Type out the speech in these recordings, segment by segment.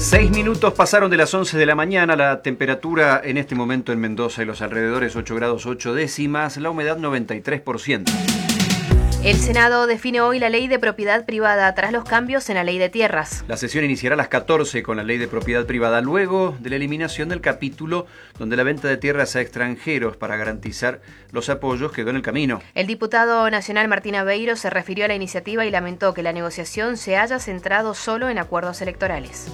6 minutos pasaron de las 11 de la mañana, la temperatura en este momento en Mendoza y los alrededores 8 grados 8 décimas, la humedad 93%. El Senado define hoy la ley de propiedad privada tras los cambios en la ley de tierras. La sesión iniciará a las 14 con la ley de propiedad privada, luego de la eliminación del capítulo donde la venta de tierras a extranjeros para garantizar los apoyos quedó en el camino. El diputado nacional Martín Aveiro se refirió a la iniciativa y lamentó que la negociación se haya centrado solo en acuerdos electorales.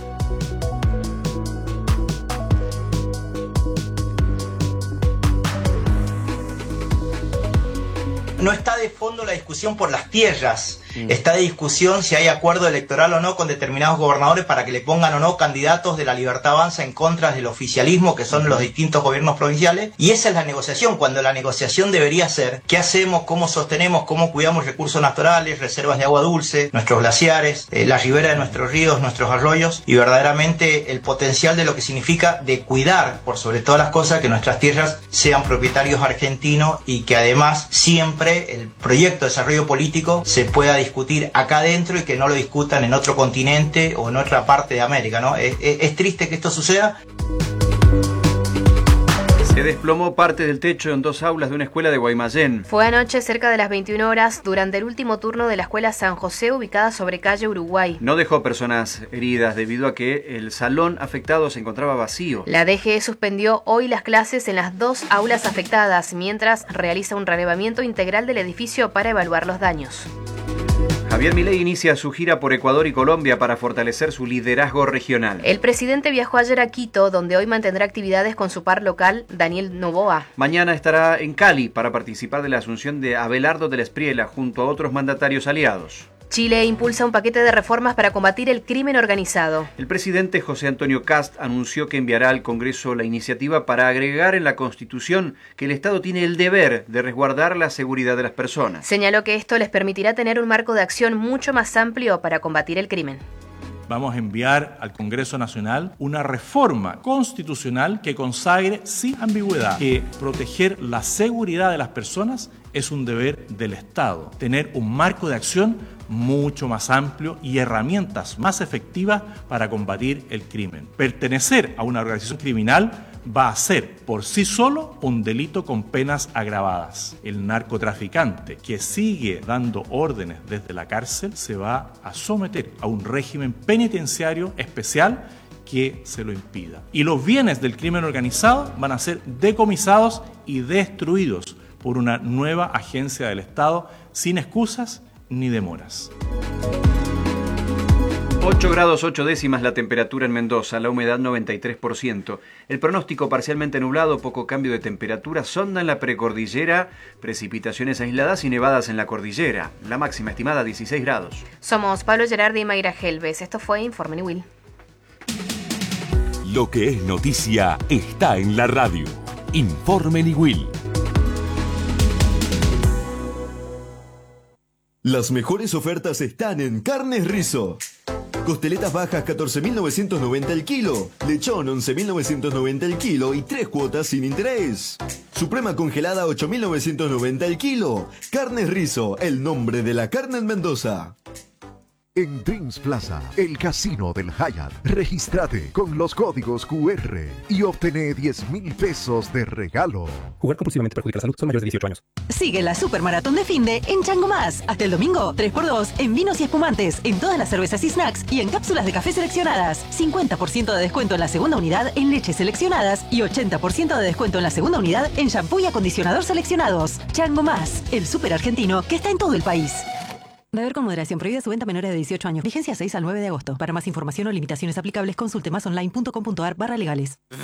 No está de fondo la discusión por las tierras, está de discusión si hay acuerdo electoral o no con determinados gobernadores para que le pongan o no candidatos de la Libertad Avanza en contra del oficialismo, que son los distintos gobiernos provinciales, y esa es la negociación, cuando la negociación debería ser qué hacemos, cómo sostenemos, cómo cuidamos recursos naturales, reservas de agua dulce, nuestros glaciares, la ribera de nuestros ríos, nuestros arroyos, y verdaderamente el potencial de lo que significa de cuidar, por sobre todas las cosas, que nuestras tierras sean propietarios argentinos y que además siempre el proyecto de desarrollo político se pueda discutir acá adentro y que no lo discutan en otro continente o en otra parte de América, ¿no? Es triste que esto suceda. Se desplomó parte del techo en 2 aulas de una escuela de Guaymallén. Fue anoche cerca de las 21 horas durante el último turno de la escuela San José, ubicada sobre calle Uruguay. No dejó personas heridas debido a que el salón afectado se encontraba vacío. La DGE suspendió hoy las clases en las 2 aulas afectadas, mientras realiza un relevamiento integral del edificio para evaluar los daños. Javier Milei inicia su gira por Ecuador y Colombia para fortalecer su liderazgo regional. El presidente viajó ayer a Quito, donde hoy mantendrá actividades con su par local, Daniel Noboa. Mañana estará en Cali para participar de la asunción de Abelardo de la Espriella junto a otros mandatarios aliados. Chile impulsa un paquete de reformas para combatir el crimen organizado. El presidente José Antonio Kast anunció que enviará al Congreso la iniciativa para agregar en la Constitución que el Estado tiene el deber de resguardar la seguridad de las personas. Señaló que esto les permitirá tener un marco de acción mucho más amplio para combatir el crimen. Vamos a enviar al Congreso Nacional una reforma constitucional que consagre sin ambigüedad que proteger la seguridad de las personas es un deber del Estado. Tener un marco de acción mucho más amplio y herramientas más efectivas para combatir el crimen. Pertenecer a una organización criminal va a ser por sí solo un delito con penas agravadas. El narcotraficante que sigue dando órdenes desde la cárcel se va a someter a un régimen penitenciario especial que se lo impida. Y los bienes del crimen organizado van a ser decomisados y destruidos por una nueva agencia del Estado sin excusas ni demoras. 8 grados 8 décimas la temperatura en Mendoza, la humedad 93%. El pronóstico parcialmente nublado, poco cambio de temperatura, sonda en la precordillera, precipitaciones aisladas y nevadas en la cordillera. La máxima estimada 16 grados. Somos Pablo Gerardi y Mayra Helves. Esto fue Informe Niwil. Lo que es noticia está en la radio. Informe Niwil. Las mejores ofertas están en Carnes Rizo. Costeletas bajas 14.990 el kilo, lechón 11.990 el kilo y 3 cuotas sin interés. Suprema congelada 8.990 el kilo. Carnes Rizo, el nombre de la carne en Mendoza. En Dreams Plaza, el casino del Hyatt. Regístrate con los códigos QR y obtené 10.000 pesos de regalo. Jugar compulsivamente perjudica la salud. Son mayores de 18 años. Sigue la Supermaratón de Finde en Chango Más. Hasta el domingo, 3x2 en vinos y espumantes, en todas las cervezas y snacks y en cápsulas de café seleccionadas. 50% de descuento en la segunda unidad en leches seleccionadas y 80% de descuento en la segunda unidad en shampoo y acondicionador seleccionados. Chango Más, el súper argentino que está en todo el país. Beber con moderación. Prohibida su venta a menores de 18 años. Vigencia 6 al 9 de agosto. Para más información o limitaciones aplicables, consulte masonline.com.ar/legales.